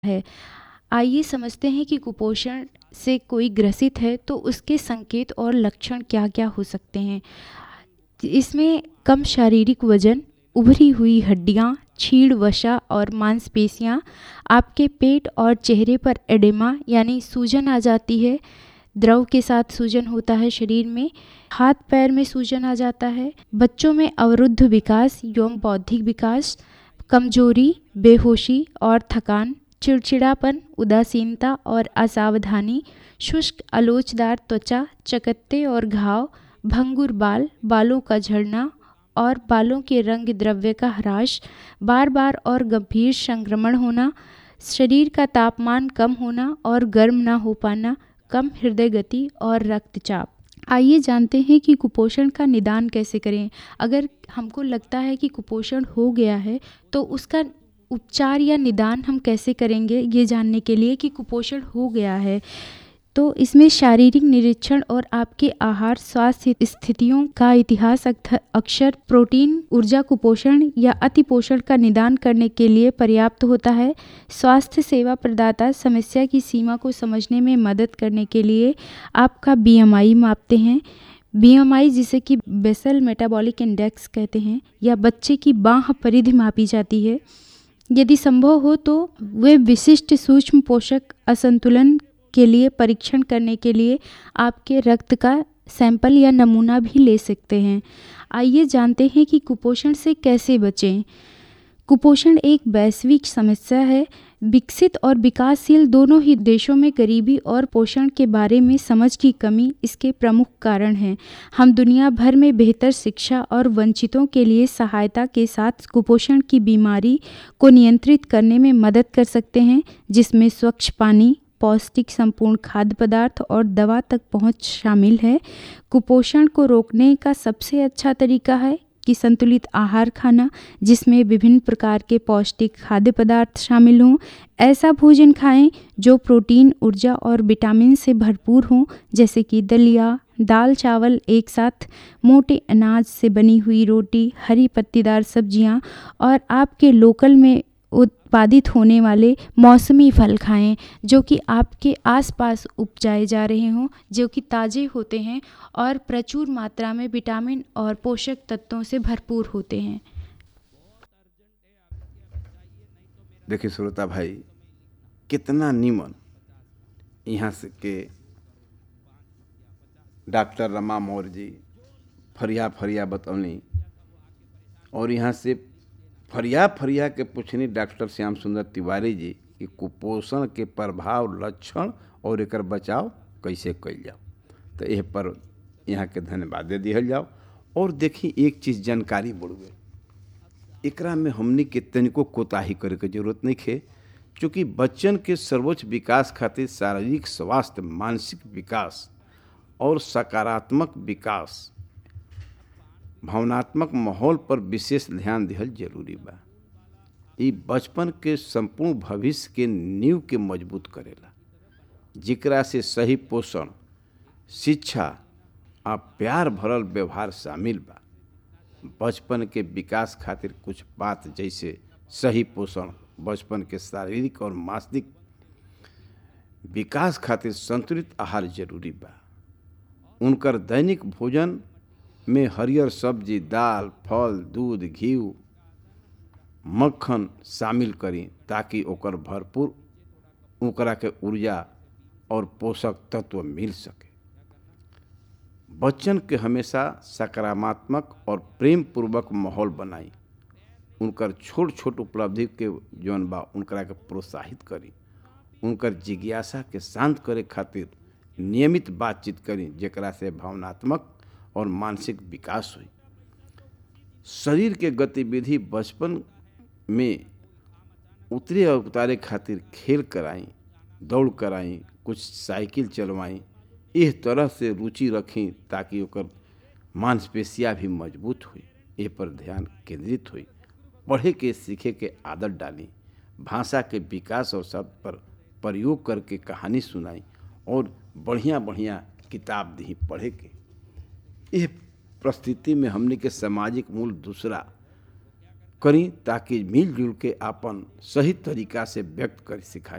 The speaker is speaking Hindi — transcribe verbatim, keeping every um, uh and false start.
है। आइए समझते हैं कि कुपोषण से कोई ग्रसित है तो उसके संकेत और लक्षण क्या क्या हो सकते हैं। इसमें कम शारीरिक वजन, उभरी हुई हड्डियां, छीड़ वसा और मांसपेशियां, आपके पेट और चेहरे पर एडेमा यानी सूजन आ जाती है, द्रव के साथ सूजन होता है शरीर में, हाथ पैर में सूजन आ जाता है, बच्चों में अवरुद्ध विकास एवं बौद्धिक विकास, कमजोरी, बेहोशी और थकान, चिड़चिड़ापन, उदासीनता और असावधानी, शुष्क आलोचदार त्वचा, चकत्ते और घाव, भंगुर बाल, बालों का झड़ना और बालों के रंग द्रव्य का ह्रास, बार बार और गंभीर संक्रमण होना, शरीर का तापमान कम होना और गर्म ना हो पाना, कम हृदय गति और रक्तचाप। आइए जानते हैं कि कुपोषण का निदान कैसे करें। अगर हमको लगता है कि कुपोषण हो गया है तो उसका उपचार या निदान हम कैसे करेंगे, ये जानने के लिए कि कुपोषण हो गया है तो इसमें शारीरिक निरीक्षण और आपके आहार स्वास्थ्य स्थितियों का इतिहास अक्सर प्रोटीन ऊर्जा कुपोषण या अतिपोषण का निदान करने के लिए पर्याप्त होता है। स्वास्थ्य सेवा प्रदाता समस्या की सीमा को समझने में मदद करने के लिए आपका बी एम आई मापते हैं। बी एम आई जिसे कि बेसल मेटाबॉलिक इंडेक्स कहते हैं, या बच्चे की बाह्य परिधि मापी जाती है। यदि संभव हो तो वे विशिष्ट सूक्ष्म पोषक असंतुलन के लिए परीक्षण करने के लिए आपके रक्त का सैंपल या नमूना भी ले सकते हैं। आइए जानते हैं कि कुपोषण से कैसे बचें। कुपोषण एक वैश्विक समस्या है। विकसित और विकासशील दोनों ही देशों में गरीबी और पोषण के बारे में समझ की कमी इसके प्रमुख कारण हैं। हम दुनिया भर में बेहतर शिक्षा और वंचितों के लिए सहायता के साथ कुपोषण की बीमारी को नियंत्रित करने में मदद कर सकते हैं, जिसमें स्वच्छ पानी, पौष्टिक संपूर्ण खाद्य पदार्थ और दवा तक पहुंच शामिल है। कुपोषण को रोकने का सबसे अच्छा तरीका है कि संतुलित आहार खाना, जिसमें विभिन्न प्रकार के पौष्टिक खाद्य पदार्थ शामिल हों। ऐसा भोजन खाएं जो प्रोटीन, ऊर्जा और विटामिन से भरपूर हों, जैसे कि दलिया, दाल चावल एक साथ, मोटे अनाज से बनी हुई रोटी, हरी पत्तीदार सब्जियां और आपके लोकल में उत्पादित होने वाले मौसमी फल खाएं जो कि आपके आसपास उपजाए जा रहे हों, जो कि ताज़े होते हैं और प्रचुर मात्रा में विटामिन और पोषक तत्वों से भरपूर होते हैं। देखिए श्रोता भाई, कितना नीमन यहाँ से के डॉक्टर रमा मौर्य जी फरिया फरिया बतौनी और यहाँ से फरिया फरिया के पूछनी डॉक्टर श्याम सुंदर तिवारी जी कि कुपोषण के प्रभाव, लक्षण और एकर बचाव कैसे कइल जाओ। तो यह पर यहाँ के धन्यवाद दे दिहल जाओ। और देखी एक चीज़ जानकारी बढ़ुए, एकरा में हमनी के तनिको कोताही करे के जरूरत नहीं है, क्योंकि बच्चन के सर्वोच्च विकास खातिर शारीरिक स्वास्थ्य, मानसिक विकास और सकारात्मक विकास, भावनात्मक माहौल पर विशेष ध्यान दिहल जरूरी बा। ई बचपन के संपूर्ण भविष्य के नींव के मजबूत करेला, जिकरा से सही पोषण, शिक्षा आ प्यार भरल व्यवहार शामिल बा। बचपन के विकास खातिर कुछ बात जैसे सही पोषण, बचपन के शारीरिक और मानसिक विकास खातिर संतुलित आहार जरूरी बा। उनकर दैनिक भोजन में हरियर सब्जी, दाल, फल, दूध, घी, मक्खन शामिल करी ताकि ओकर भरपूर ओकरा के ऊर्जा और पोषक तत्व मिल सके। बच्चन के हमेशा सकारात्मक और प्रेम पूर्वक माहौल बनाई। उनकर छोट छोट उपलब्धि के जौन बा उनकरा के प्रोत्साहित करी। उनकर जिज्ञासा के शांत करे खातिर नियमित बातचीत करी, जेकरा से भावनात्मक और मानसिक विकास हुई। शरीर के गतिविधि बचपन में उतरे और उतारे खातिर खेल कराई, दौड़ कराई, कुछ साइकिल चलवाई। इस तरह से रुचि रखी ताकि ओकर मांसपेशियां भी मजबूत हुई। ए पर ध्यान केंद्रित हुई। पढ़े के सीखे के आदत डाली। भाषा के विकास और शब्द पर प्रयोग करके कहानी सुनाई और बढ़िया बढ़िया किताब दी पढ़े के। इस परिस्थिति में हमने के सामाजिक मूल दूसरा करी ताकि मिलजुल के आपन सही तरीका से व्यक्त कर सिखाई।